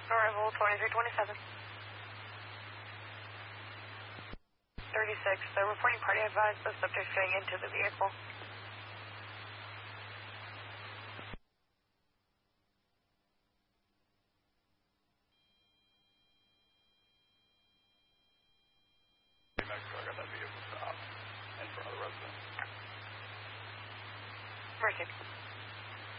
Arrival 2327. 36, reporting party advised the subject getting into the vehicle. I got that vehicle stopped in front of the resident. Mercy.